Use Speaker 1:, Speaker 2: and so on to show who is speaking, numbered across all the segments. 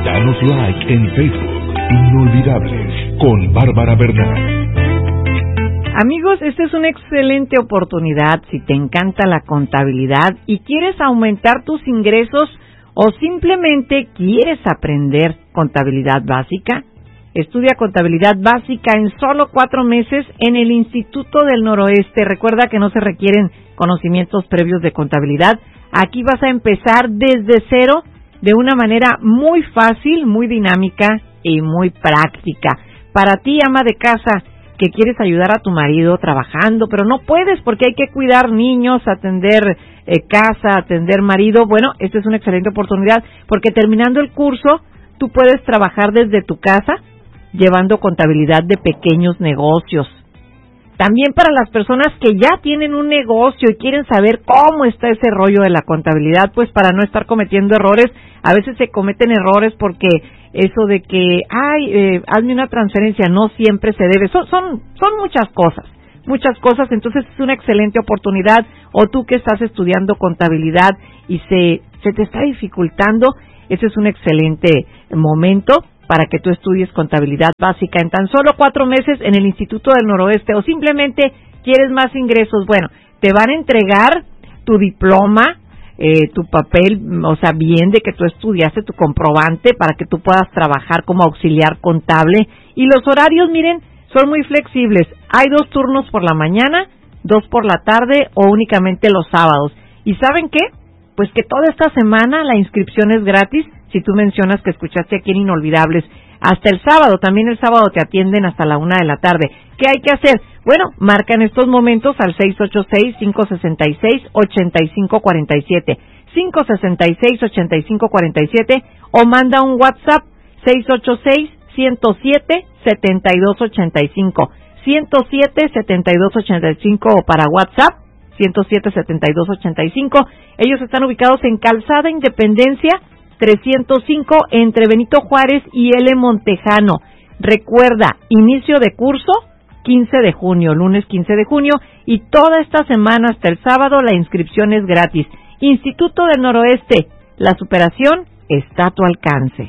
Speaker 1: Danos like en Facebook. Inolvidables con Bárbara Bernal.
Speaker 2: Amigos, esta es una excelente oportunidad si te encanta la contabilidad y quieres aumentar tus ingresos o simplemente quieres aprender contabilidad básica. Estudia contabilidad básica en solo 4 meses en el Instituto del Noroeste. Recuerda que no se requieren conocimientos previos de contabilidad. Aquí vas a empezar desde cero de una manera muy fácil, muy dinámica y muy práctica. Para ti, ama de casa, que quieres ayudar a tu marido trabajando, pero no puedes porque hay que cuidar niños, atender casa, atender marido. Bueno, esta es una excelente oportunidad porque terminando el curso, tú puedes trabajar desde tu casa llevando contabilidad de pequeños negocios. También para las personas que ya tienen un negocio y quieren saber cómo está ese rollo de la contabilidad, pues para no estar cometiendo errores. A veces se cometen errores porque eso de que, hazme una transferencia, no siempre se debe. Son muchas cosas, entonces es una excelente oportunidad. O tú que estás estudiando contabilidad y se te está dificultando, ese es un excelente momento para que tú estudies contabilidad básica en tan solo 4 meses en el Instituto del Noroeste. O simplemente quieres más ingresos, bueno, te van a entregar tu diploma, tu papel, o sea, bien de que tú estudiaste, tu comprobante para que tú puedas trabajar como auxiliar contable. Y los horarios, miren, son muy flexibles. Hay 2 turnos por la mañana, 2 por la tarde o únicamente los sábados. ¿Y saben qué? Pues que toda esta semana la inscripción es gratis si tú mencionas que escuchaste aquí en Inolvidables. Hasta el sábado, también el sábado te atienden hasta la 1 de la tarde. ¿Qué hay que hacer? Bueno, marca en estos momentos al 686-566-8547, 566-8547 o manda un WhatsApp 686-107-7285, 107-7285 para WhatsApp, 107-7285. Ellos están ubicados en Calzada Independencia 305 entre Benito Juárez y L. Montejano. Recuerda, inicio de curso 15 de junio, lunes 15 de junio, y toda esta semana hasta el sábado la inscripción es gratis. Instituto del Noroeste, la superación está a tu alcance.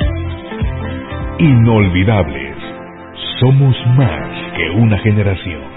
Speaker 1: Inolvidables. Somos más que una generación.